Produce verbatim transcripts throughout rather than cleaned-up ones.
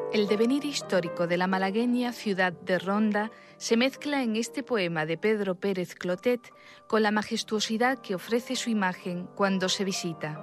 El devenir histórico de la malagueña ciudad de Ronda se mezcla en este poema de Pedro Pérez Clotet con la majestuosidad que ofrece su imagen cuando se visita.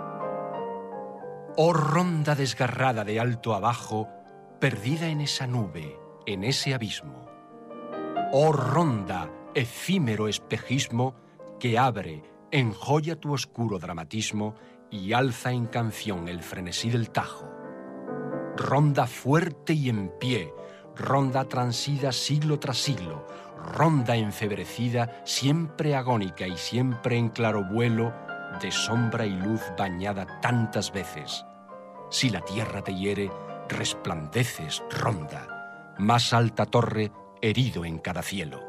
Oh Ronda desgarrada de alto abajo, perdida en esa nube, en ese abismo. Oh Ronda, efímero espejismo que abre, enjoya tu oscuro dramatismo y alza en canción el frenesí del Tajo. Ronda fuerte y en pie, ronda transida siglo tras siglo, ronda enfebrecida, siempre agónica y siempre en claro vuelo, de sombra y luz bañada tantas veces. Si la tierra te hiere, resplandeces, ronda, más alta torre, herido en cada cielo.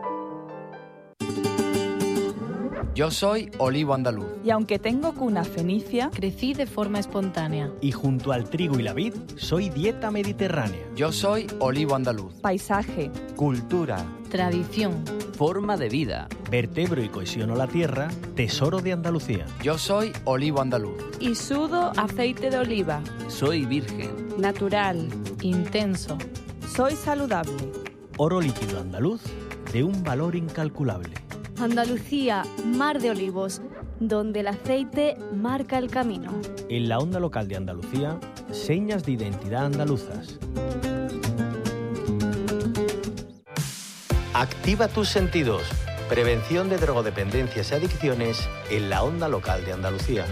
Yo soy olivo andaluz. Y aunque tengo cuna fenicia, crecí de forma espontánea. Y junto al trigo y la vid, soy dieta mediterránea. Yo soy olivo andaluz. Paisaje, cultura, tradición, forma de vida, vertebro y cohesiono la tierra, tesoro de Andalucía. Yo soy olivo andaluz. Y sudo aceite de oliva. Soy virgen. Natural. Intenso. Soy saludable. Oro líquido andaluz de un valor incalculable. Andalucía, mar de olivos, donde el aceite marca el camino. En la onda local de Andalucía, señas de identidad andaluzas. Activa tus sentidos. Prevención de drogodependencias y adicciones en la onda local de Andalucía.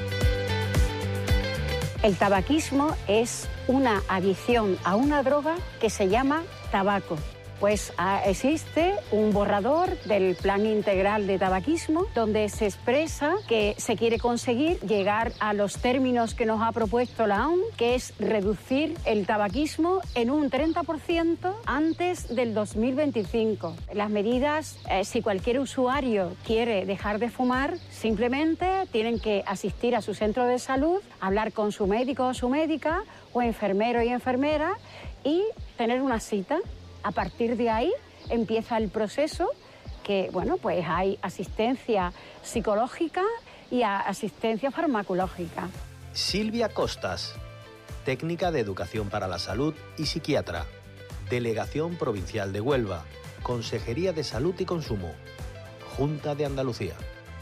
El tabaquismo es una adicción a una droga que se llama tabaco. Pues ah, existe un borrador del Plan Integral de Tabaquismo donde se expresa que se quiere conseguir llegar a los términos que nos ha propuesto la O M S, que es reducir el tabaquismo en un treinta por ciento antes del dos mil veinticinco. Las medidas, eh, si cualquier usuario quiere dejar de fumar, simplemente tienen que asistir a su centro de salud, hablar con su médico o su médica, o enfermero y enfermera, y tener una cita. A partir de ahí empieza el proceso que, bueno, pues hay asistencia psicológica y asistencia farmacológica. Silvia Costas, técnica de educación para la salud y psiquiatra, Delegación Provincial de Huelva, Consejería de Salud y Consumo, Junta de Andalucía.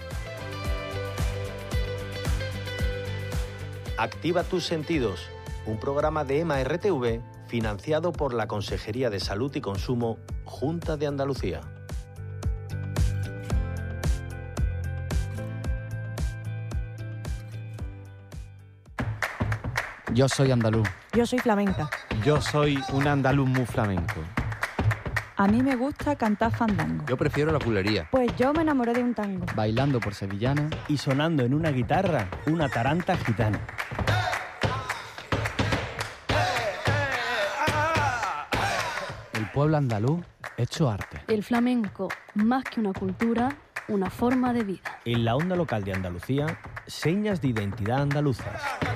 Activa tus sentidos, un programa de EMA R T V financiado por la Consejería de Salud y Consumo, Junta de Andalucía. Yo soy andaluz. Yo soy flamenca. Yo soy un andaluz muy flamenco. A mí me gusta cantar fandango. Yo prefiero la bulería. Pues yo me enamoré de un tango. Bailando por sevillana. Y sonando en una guitarra, una taranta gitana. El pueblo andaluz hecho arte. El flamenco, más que una cultura, una forma de vida. En la onda local de Andalucía, señas de identidad andaluzas.